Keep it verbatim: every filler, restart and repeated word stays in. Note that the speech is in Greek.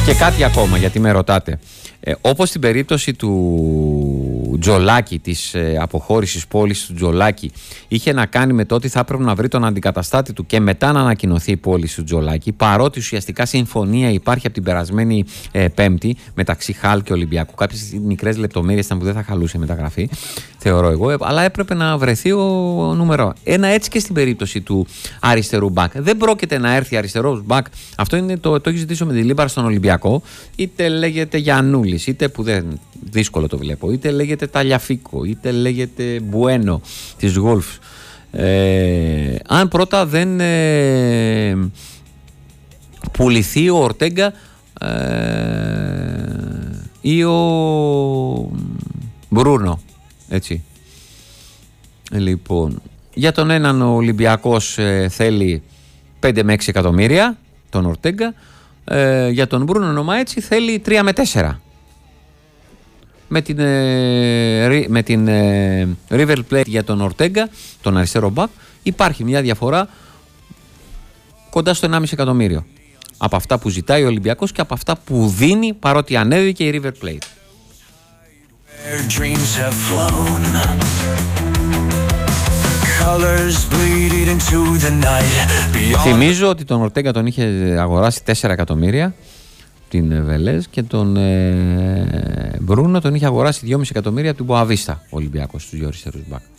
Και κάτι ακόμα, γιατί με ρωτάτε. Ε, όπως στην περίπτωση του Τζολάκη, της ε, αποχώρησης πόλης του Τζολάκη, είχε να κάνει με το ότι θα έπρεπε να βρει τον αντικαταστάτη του και μετά να ανακοινωθεί η πώληση του Τζολάκη, παρότι ουσιαστικά συμφωνία υπάρχει από την περασμένη ε, Πέμπτη μεταξύ Χαλ και Ολυμπιακού. Κάποιες μικρές λεπτομέρειες ήταν που δεν θα χαλούσε η μεταγραφή, θεωρώ εγώ, αλλά έπρεπε να βρεθεί ο νούμερο ένα. Έτσι και στην περίπτωση του αριστερού μπακ. Δεν πρόκειται να έρθει αριστερός μπακ. Αυτό είναι το, το έχει ζητήσει με τη Λίμπαρα στον Ολυμπιακό. Είτε λέγεται Γιαννούλης, είτε που δεν δύσκολο το βλέπω, είτε λέγεται Ταλιαφίκο, είτε λέγεται Μπουένο της Γολφ. Ε, αν πρώτα δεν ε, πουληθεί ο Ορτέγκα ε, ή ο Μπρούνο, έτσι. Λοιπόν, για τον έναν ο Ολυμπιακός ε, θέλει πέντε με έξι εκατομμύρια, τον Ορτέγκα. Ε, για τον Μπρούνο νομά έτσι θέλει τρία με τέσσερα. Με την, ε, με την ε, River Plate για τον Ορτέγκα, τον αριστερό μπακ, υπάρχει μια διαφορά κοντά στο ενάμιση εκατομμύριο από αυτά που ζητάει ο Ολυμπιακός και από αυτά που δίνει, παρότι ανέβηκε η River Plate. Θυμίζω ότι τον Ορτέγκα τον είχε αγοράσει τέσσερα εκατομμύρια την Βελές και τον ε, Μπρούνο τον είχε αγοράσει δυόμισι εκατομμύρια από την Μποαβίστα ο Ολυμπιακός, τους δύο αριστερούς μπακ.